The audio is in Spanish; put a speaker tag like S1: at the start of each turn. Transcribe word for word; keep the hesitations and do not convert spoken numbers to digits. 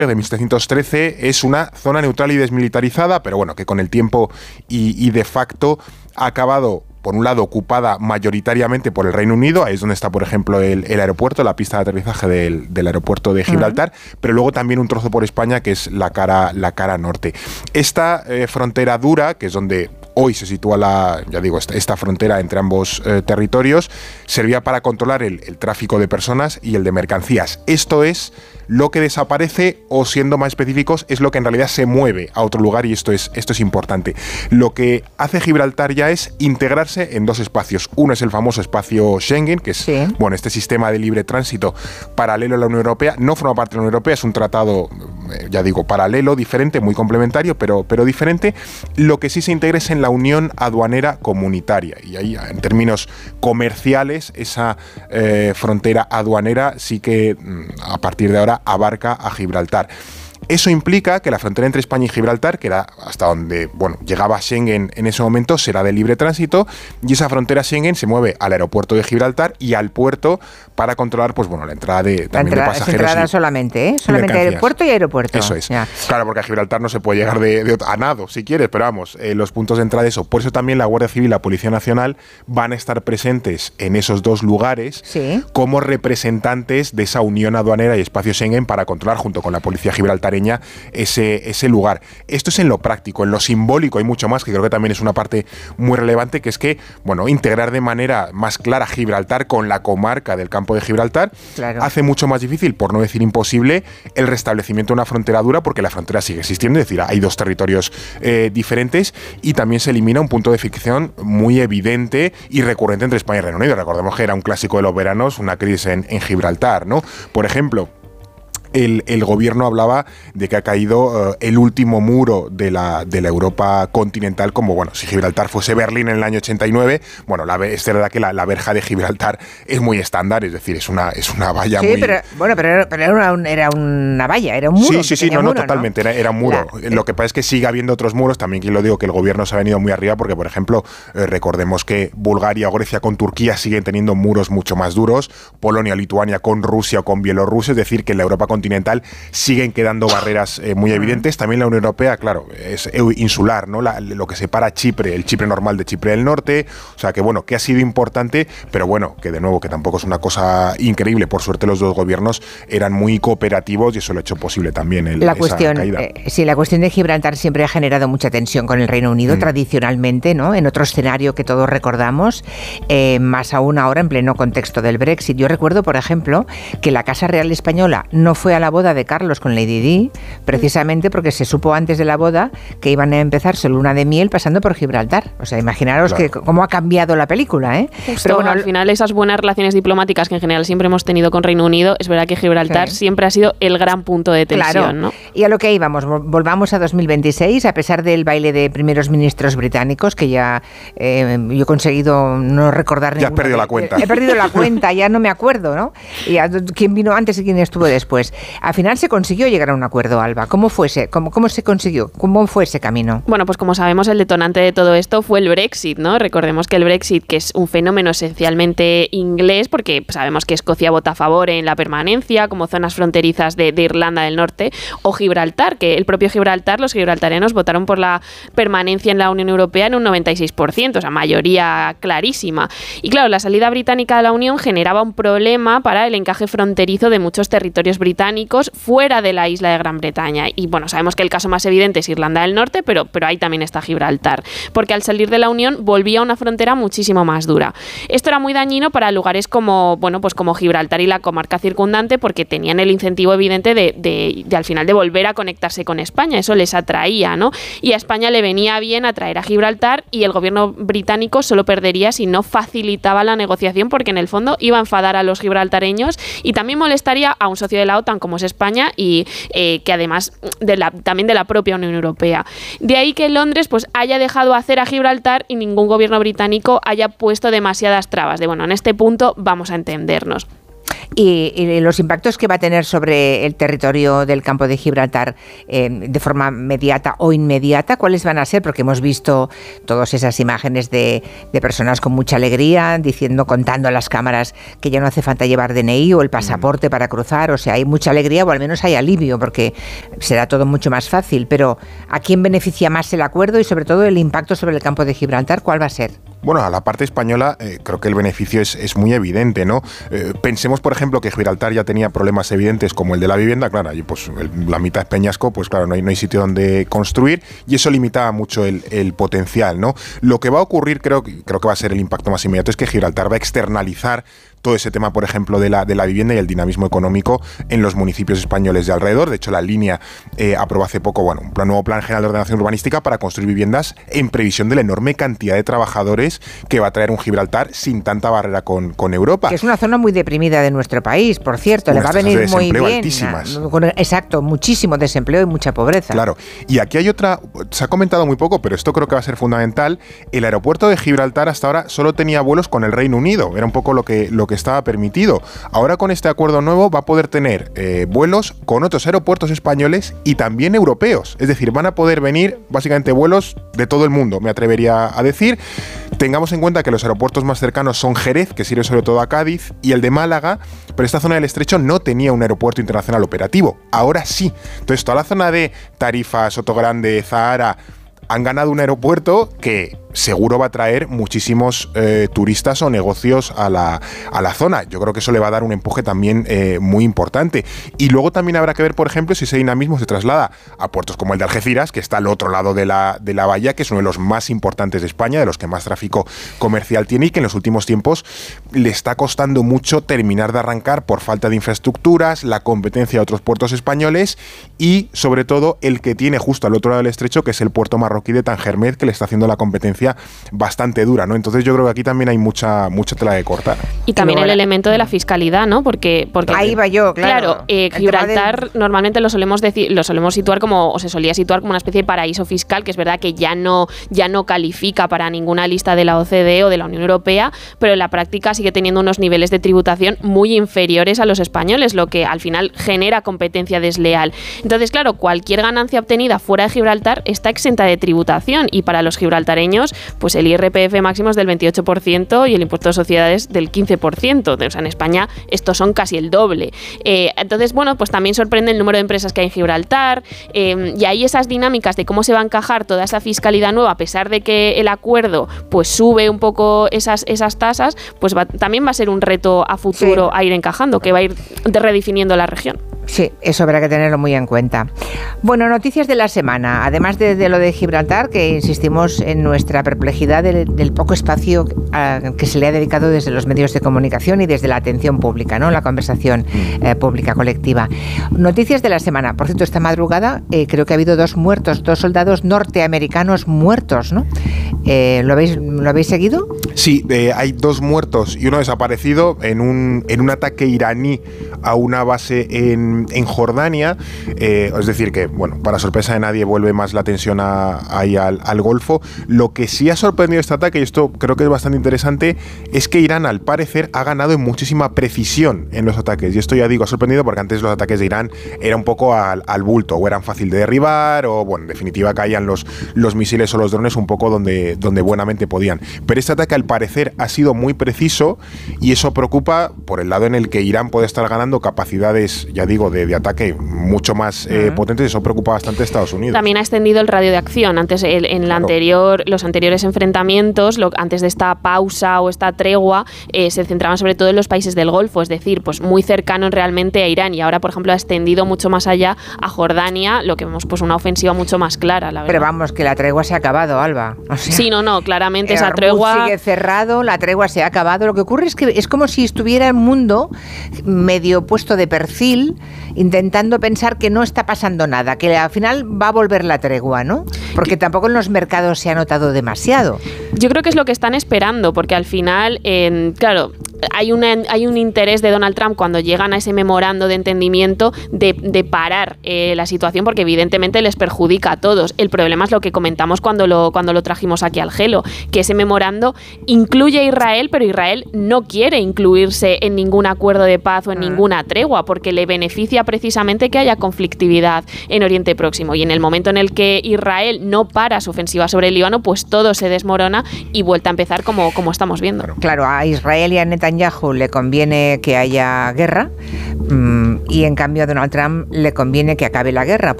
S1: de mil setecientos trece es una zona neutral y desmilitarizada, pero bueno, que con el tiempo y, y de facto ha acabado, por un lado, ocupada mayoritariamente por el Reino Unido. Ahí es donde está, por ejemplo, el, el aeropuerto, la pista de aterrizaje del, del aeropuerto de Gibraltar, uh-huh. pero luego también un trozo por España, que es la cara, la cara norte. Esta eh, frontera dura, que es donde hoy se sitúa la, ya digo, esta, esta frontera entre ambos eh, territorios, servía para controlar el, el tráfico de personas y el de mercancías. Esto es lo que desaparece, o siendo más específicos, es lo que en realidad se mueve a otro lugar, y esto es, esto es importante. Lo que hace Gibraltar ya es integrarse en dos espacios. Uno es el famoso espacio Schengen, que es sí. bueno, este sistema de libre tránsito paralelo a la Unión Europea. No forma parte de la Unión Europea, es un tratado, ya digo, paralelo, diferente, muy complementario, pero, pero diferente. Lo que sí se integra es en la Unión Aduanera Comunitaria, y ahí, en términos comerciales, esa eh, frontera aduanera sí que a partir de ahora abarca a Gibraltar. Eso implica que la frontera entre España y Gibraltar, que era hasta donde bueno, llegaba Schengen en ese momento, será de libre tránsito, y esa frontera Schengen se mueve al aeropuerto de Gibraltar y al puerto para controlar pues bueno la entrada de, también la entrada, de pasajeros.
S2: Entrada solamente, ¿eh? Solamente aeropuerto y aeropuerto.
S1: Eso es. Ya. Claro, porque a Gibraltar no se puede llegar de, de a nado, si quieres, pero vamos, eh, los puntos de entrada, eso. Por eso también la Guardia Civil y la Policía Nacional van a estar presentes en esos dos lugares ¿sí? como representantes de esa Unión Aduanera y Espacio Schengen para controlar, junto con la Policía Gibraltareña, Ese, ese lugar. Esto es en lo práctico. En lo simbólico hay mucho más, que creo que también es una parte muy relevante, que es que, bueno, integrar de manera más clara Gibraltar con la comarca del Campo de Gibraltar claro. hace mucho más difícil, por no decir imposible, el restablecimiento de una frontera dura, porque la frontera sigue existiendo, es decir, hay dos territorios eh, diferentes, y también se elimina un punto de fricción muy evidente y recurrente entre España y Reino Unido. Recordemos que era un clásico de los veranos, una crisis en, en Gibraltar, ¿no? Por ejemplo, El, el gobierno hablaba de que ha caído uh, el último muro de la, de la Europa continental, como bueno, si Gibraltar fuese Berlín en el año ochenta y nueve. Bueno, la, es verdad que la, la verja de Gibraltar es muy estándar, es decir, es una, es una valla
S2: sí,
S1: muy...
S2: pero, bueno, pero, pero era, una, era una valla, era un muro.
S1: Sí, sí, sí, no,
S2: muro,
S1: no, totalmente, ¿no? Era, era un muro. La, lo que pasa es que sigue habiendo otros muros, también que lo digo, que el gobierno se ha venido muy arriba, porque, por ejemplo, eh, recordemos que Bulgaria o Grecia con Turquía siguen teniendo muros mucho más duros, Polonia o Lituania con Rusia o con Bielorrusia, es decir, que en la Europa continental siguen quedando barreras eh, muy evidentes. También la Unión Europea, claro, es insular, ¿no? La, lo que separa Chipre, el Chipre normal de Chipre del Norte, o sea que bueno, que ha sido importante, pero bueno, que de nuevo, que tampoco es una cosa increíble. Por suerte los dos gobiernos eran muy cooperativos y eso lo ha hecho posible también el,
S2: la
S1: esa
S2: cuestión,
S1: caída.
S2: Eh, sí, la cuestión de Gibraltar siempre ha generado mucha tensión con el Reino Unido, mm. tradicionalmente, ¿no? En otro escenario que todos recordamos, eh, más aún ahora en pleno contexto del Brexit. Yo recuerdo, por ejemplo, que la Casa Real Española no fue a la boda de Carlos con Lady Di, precisamente porque se supo antes de la boda que iban a empezar su luna de miel pasando por Gibraltar. O sea, imaginaros claro. que cómo ha cambiado la película, ¿eh?
S3: Justo, pero bueno, al final esas buenas relaciones diplomáticas que en general siempre hemos tenido con Reino Unido, es verdad que Gibraltar sí. siempre ha sido el gran punto de tensión,
S2: claro.
S3: ¿no?
S2: Y a lo que íbamos, volvamos a dos mil veintiséis, a pesar del baile de primeros ministros británicos, que ya eh, yo he conseguido no recordar
S1: ya has perdido la cuenta.
S2: He perdido la cuenta, ya no me acuerdo, ¿no? Y a, quién vino antes y quién estuvo después. Al final se consiguió llegar a un acuerdo, Alba. ¿Cómo fue ese, cómo, cómo se consiguió? ¿Cómo fue ese camino?
S3: Bueno, pues como sabemos, el detonante de todo esto fue el Brexit, ¿no? Recordemos que el Brexit, que es un fenómeno esencialmente inglés, porque sabemos que Escocia vota a favor en la permanencia, como zonas fronterizas de, de Irlanda del Norte, o Gibraltar, que el propio Gibraltar, los gibraltarenos votaron por la permanencia en la Unión Europea en un noventa y seis por ciento, o sea, mayoría clarísima. Y claro, la salida británica de la Unión generaba un problema para el encaje fronterizo de muchos territorios británicos fuera de la isla de Gran Bretaña. Y bueno, sabemos que el caso más evidente es Irlanda del Norte, pero, pero ahí también está Gibraltar, porque al salir de la Unión volvía a una frontera muchísimo más dura. Esto era muy dañino para lugares como, bueno, pues como Gibraltar y la comarca circundante, porque tenían el incentivo evidente de, de, de al final de volver a conectarse con España, eso les atraía, ¿no? Y a España le venía bien atraer a Gibraltar, y el gobierno británico solo perdería si no facilitaba la negociación, porque en el fondo iba a enfadar a los gibraltareños y también molestaría a un socio de la OTAN como es España, y eh, que además de la, también de la propia Unión Europea. De ahí que Londres pues haya dejado hacer a Gibraltar y ningún gobierno británico haya puesto demasiadas trabas de, bueno, en este punto vamos a entendernos.
S2: Y, y los impactos que va a tener sobre el territorio del campo de Gibraltar eh, de forma inmediata o inmediata, ¿cuáles van a ser? Porque hemos visto todas esas imágenes de, de personas con mucha alegría diciendo, contando a las cámaras que ya no hace falta llevar D N I o el pasaporte para cruzar. O sea, hay mucha alegría, o al menos hay alivio, porque será todo mucho más fácil. Pero ¿a quién beneficia más el acuerdo y sobre todo el impacto sobre el campo de Gibraltar? ¿Cuál va a ser?
S1: Bueno, a la parte española eh, creo que el beneficio es, es muy evidente, ¿no? Eh, pensemos, por ejemplo, que Gibraltar ya tenía problemas evidentes como el de la vivienda, claro, y pues el, la mitad es peñasco, pues claro, no hay, no hay sitio donde construir y eso limitaba mucho el, el potencial, ¿no? Lo que va a ocurrir, creo, creo que va a ser el impacto más inmediato, es que Gibraltar va a externalizar todo ese tema, por ejemplo, de la, de la vivienda y el dinamismo económico en los municipios españoles de alrededor. De hecho, la línea eh, aprobó hace poco, bueno, un plan, nuevo plan general de ordenación urbanística para construir viviendas en previsión de la enorme cantidad de trabajadores que va a traer un Gibraltar sin tanta barrera con, con Europa.
S2: Que es una zona muy deprimida de nuestro país, por cierto, le va a venir muy bien.
S1: Altísimas.
S2: Exacto, muchísimo desempleo y mucha pobreza.
S1: Claro, y aquí hay otra, se ha comentado muy poco, pero esto creo que va a ser fundamental. El aeropuerto de Gibraltar hasta ahora solo tenía vuelos con el Reino Unido, era un poco lo que, lo que estaba permitido. Ahora con este acuerdo nuevo va a poder tener eh, vuelos con otros aeropuertos españoles y también europeos. Es decir, van a poder venir básicamente vuelos de todo el mundo, me atrevería a decir. Tengamos en cuenta que los aeropuertos más cercanos son Jerez, que sirve sobre todo a Cádiz, y el de Málaga, pero esta zona del Estrecho no tenía un aeropuerto internacional operativo. Ahora sí. Entonces toda la zona de Tarifa, Sotogrande, Zahara han ganado un aeropuerto que seguro va a traer muchísimos eh, turistas o negocios a la, a la zona. Yo creo que eso le va a dar un empuje también eh, muy importante. Y luego también habrá que ver, por ejemplo, si ese dinamismo se traslada a puertos como el de Algeciras, que está al otro lado de la, de la bahía, que es uno de los más importantes de España, de los que más tráfico comercial tiene y que en los últimos tiempos le está costando mucho terminar de arrancar por falta de infraestructuras, la competencia de otros puertos españoles y, sobre todo, el que tiene justo al otro lado del estrecho, que es el puerto marroquí de Tangermet, que le está haciendo la competencia bastante dura, ¿no? Entonces yo creo que aquí también hay mucha mucha tela de cortar.
S3: Y también el elemento de la fiscalidad, ¿no? Porque, porque
S2: ahí va yo, claro.
S3: Claro, eh, Gibraltar del... normalmente lo solemos decir, lo solemos situar como, o se solía situar como una especie de paraíso fiscal, que es verdad que ya no, ya no califica para ninguna lista de la O C D E o de la Unión Europea, pero en la práctica sigue teniendo unos niveles de tributación muy inferiores a los españoles, lo que al final genera competencia desleal. Entonces, claro, cualquier ganancia obtenida fuera de Gibraltar está exenta de tributación y para los gibraltareños pues el I R P F máximo es del veintiocho por ciento y el impuesto de sociedades del quince por ciento. O sea, en España estos son casi el doble. Eh, entonces, bueno, pues también sorprende el número de empresas que hay en Gibraltar eh, y hay esas dinámicas de cómo se va a encajar toda esa fiscalidad nueva, a pesar de que el acuerdo pues sube un poco esas, esas tasas, pues va, también va a ser un reto a futuro sí. a ir encajando, que va a ir redefiniendo la región.
S2: Sí, eso habrá que tenerlo muy en cuenta. Bueno, noticias de la semana. Además de, de lo de Gibraltar, que insistimos en nuestra perplejidad del, del poco espacio a, que se le ha dedicado desde los medios de comunicación y desde la atención pública, ¿no? La conversación eh, pública colectiva. Noticias de la semana. Por cierto, esta madrugada eh, creo que ha habido dos muertos, dos soldados norteamericanos muertos, ¿no? Eh, ¿lo habéis, ¿Lo habéis seguido?
S1: Sí, eh, hay dos muertos y uno desaparecido en un, en un ataque iraní a una base en, en Jordania. Eh, es decir que, bueno, para sorpresa de nadie vuelve más la tensión a, ahí al, al Golfo. Lo que sí ha sorprendido este ataque, y esto creo que es bastante interesante, es que Irán, al parecer, ha ganado en muchísima precisión en los ataques. Y esto ya digo, ha sorprendido porque antes los ataques de Irán eran un poco al, al bulto, o eran fácil de derribar, o, bueno, en definitiva caían los, los misiles o los drones un poco donde, donde buenamente podían. Pero este ataque, al parecer, ha sido muy preciso y eso preocupa por el lado en el que Irán puede estar ganando capacidades, ya digo, de, de ataque mucho más eh, uh-huh. potentes, y eso preocupa bastante a Estados Unidos.
S3: También ha extendido el radio de acción. Antes, el, en la
S1: claro.
S3: anterior, los anteriores enfrentamientos, lo, antes de esta pausa o esta tregua, eh, se centraban sobre todo en los países del Golfo, es decir, pues muy cercanos realmente a Irán, y ahora, por ejemplo, ha extendido mucho más allá a Jordania, lo que vemos pues una ofensiva mucho más clara, la verdad.
S2: Pero vamos, que la tregua se ha acabado, Alba. O sea,
S3: sí, no, no, claramente esa tregua
S2: sigue cerrado, la tregua se ha acabado. Lo que ocurre es que es como si estuviera el mundo medio puesto de perfil, intentando pensar que no está pasando nada, que al final va a volver la tregua, ¿no? Porque tampoco en los mercados se ha notado demasiado.
S3: Yo creo que es lo que están esperando, porque al final, eh, claro, hay, una, hay un interés de Donald Trump cuando llegan a ese memorando de entendimiento de, de parar eh, la situación, porque evidentemente les perjudica a todos. El problema es lo que comentamos cuando lo, cuando lo trajimos aquí al Gelo, que ese memorando incluye a Israel, pero Israel no quiere incluirse en ningún acuerdo de paz o en ninguna tregua, porque le beneficia precisamente que haya conflictividad en Oriente Próximo. Y en el momento en el que Israel no para su ofensiva sobre el Líbano, pues todo se desmorona y vuelta a empezar como, como estamos viendo.
S2: Claro, a Israel y a Netanyahu le conviene que haya guerra, mmm, y en cambio a Donald Trump le conviene que acabe la guerra,